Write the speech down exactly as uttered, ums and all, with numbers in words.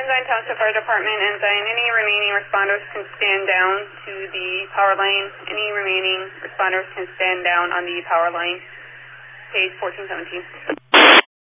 Ensign Township Fire Department. Ensign, any remaining responders can stand down to the power line. Any remaining responders can stand down on the power line. Page fourteen seventeen.